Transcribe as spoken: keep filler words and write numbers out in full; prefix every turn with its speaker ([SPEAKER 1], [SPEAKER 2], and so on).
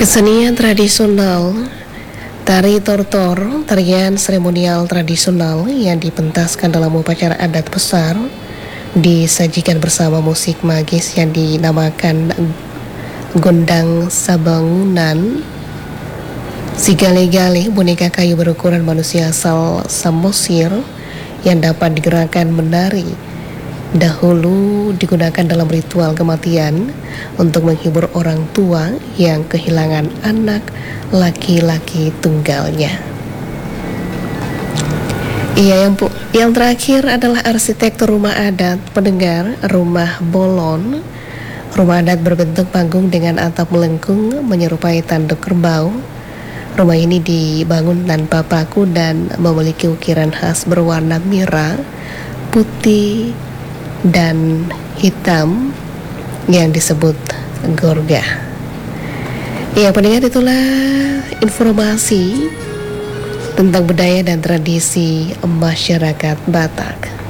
[SPEAKER 1] Kesenian tradisional tari tortor, tarian seremonial tradisional yang dipentaskan dalam upacara adat besar, disajikan bersama musik magis yang dinamakan gondang sabangunan. Si gale-gale, boneka kayu berukuran manusia asal Samosir yang dapat digerakkan menari, dahulu digunakan dalam ritual kematian untuk menghibur orang tua yang kehilangan anak laki-laki tunggalnya. Iya, yang, yang terakhir adalah arsitektur rumah adat pendengar, rumah bolon. Rumah adat berbentuk panggung dengan atap melengkung menyerupai tanduk kerbau. Rumah ini dibangun tanpa paku dan memiliki ukiran khas berwarna merah, putih, dan hitam yang disebut gorga. Ya, pendengar, itulah informasi tentang budaya dan tradisi masyarakat Batak.